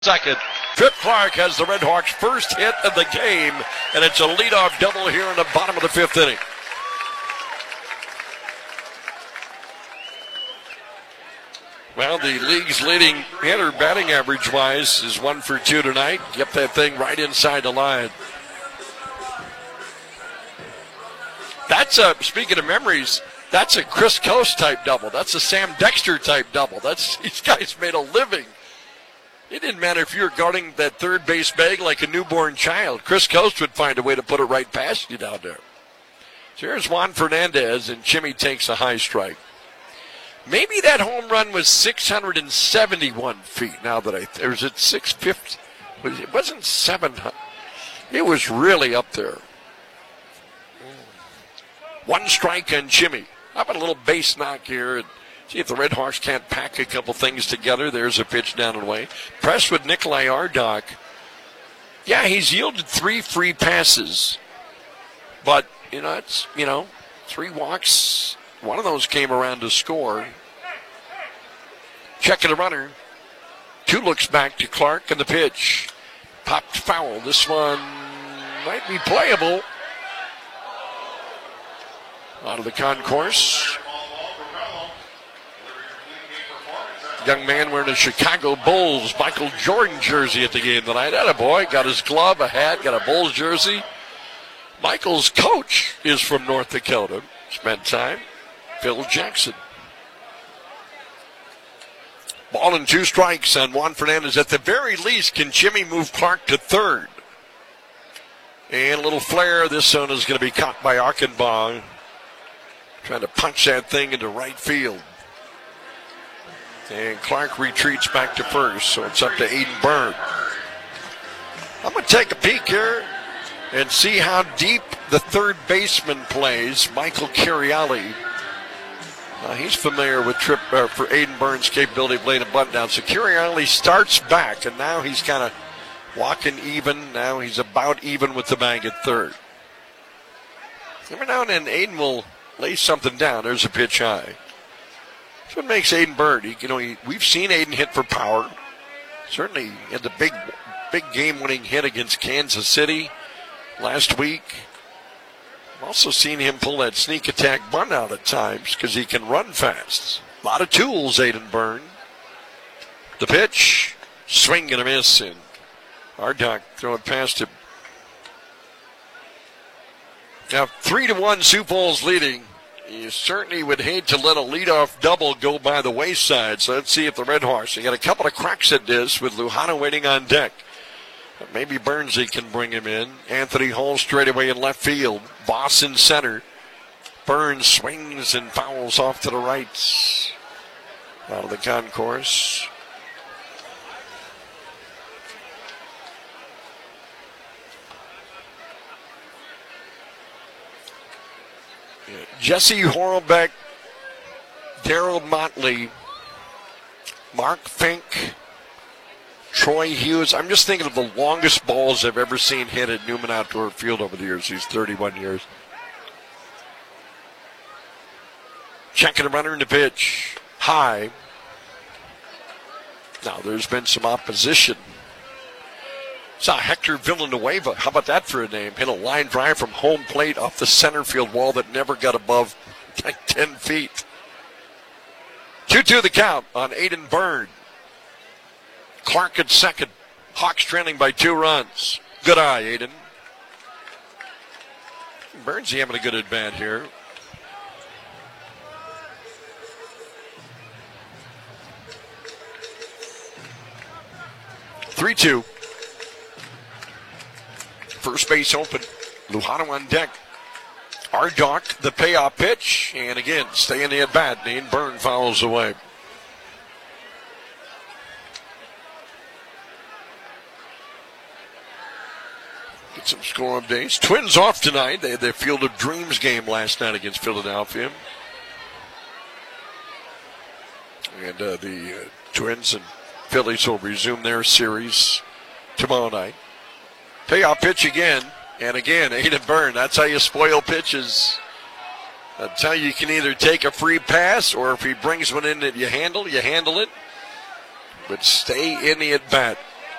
second. Trip Clark has the Red Hawks' first hit of the game, and it's a leadoff double here in the bottom of the fifth inning. Well, the league's leading hitter batting average-wise is 1 for 2 tonight. Get that thing right inside the line. That's speaking of memories, that's a Chris Coast type double. That's a Sam Dexter type double. These guys made a living. It didn't matter if you were guarding that third base bag like a newborn child. Chris Coast would find a way to put it right past you down there. So here's Juan Fernandez, and Jimmy takes a high strike. Maybe that home run was 671 feet. Now that or was it 650? It wasn't 700. It was really up there. One strike on Jimmy. How about a little base knock here? And see if the Red Hawks can't pack a couple things together. There's a pitch down and away. Press with Nikolai Ardock. Yeah, he's yielded 3 free passes. But, it's 3 walks. One of those came around to score. Checking the runner. 2 looks back to Clark, and the pitch. Popped foul. This one might be playable. Out of the concourse. Young man wearing a Chicago Bulls Michael Jordan jersey at the game tonight. That a boy. Got his glove, a hat, got a Bulls jersey. Michael's coach is from North Dakota. Spent time. Phil Jackson. Ball and 2 strikes on Juan Fernandez. At the very least, can Jimmy move Clark to third? And a little flare. This one is going to be caught by Achenbach. Trying to punch that thing into right field. And Clark retreats back to first, so it's up to Aiden Byrne. I'm going to take a peek here and see how deep the third baseman plays, Michael Cariali. He's familiar with for Aiden Byrne's capability of laying a bunt down. So Cariali starts back, and now he's kind of walking even. Now he's about even with the bag at third. Every now and then, Aiden will lay something down. There's a pitch high. That's what makes Aiden Byrne. We've seen Aiden hit for power. Certainly had the big game-winning hit against Kansas City last week. I've also seen him pull that sneak attack bunt out at times because he can run fast. A lot of tools, Aiden Byrne. The pitch, swing and a miss, and Ardock throwing past him. Now 3-1, Sioux Falls leading. You certainly would hate to let a leadoff double go by the wayside. So let's see if the Red Hawks, they got a couple of cracks at this with Luhana waiting on deck. But maybe Burnsy can bring him in. Anthony Hall straight away in left field. Voss in center. Burns swings and fouls off to the right. Out of the concourse. Jesse Horlbeck, Daryl Motley, Mark Fink, Troy Hughes. I'm just thinking of the longest balls I've ever seen hit at Newman Outdoor Field over the years, these 31 years. Checking the runner in the pitch. High. Now there's been some opposition. Saw Hector Villanueva. How about that for a name? Hit a line drive from home plate off the center field wall that never got above like 10 feet. 2-2 the count on Aiden Byrne. Clark at second. Hawks trailing by 2 runs. Good eye, Aiden. Byrne's having a good at bat here. Three-two. First base open. Luhana on deck. Ardock, the payoff pitch. And again, stay in the at-bat. Aiden Byrne fouls away. Get some score updates. Twins off tonight. They had their Field of Dreams game last night against Philadelphia. And the Twins and Phillies will resume their series tomorrow night. Payoff pitch again, and again, Aiden Byrne. That's how you spoil pitches. That's how you can either take a free pass, or if he brings one in that you handle it. But stay in the at-bat.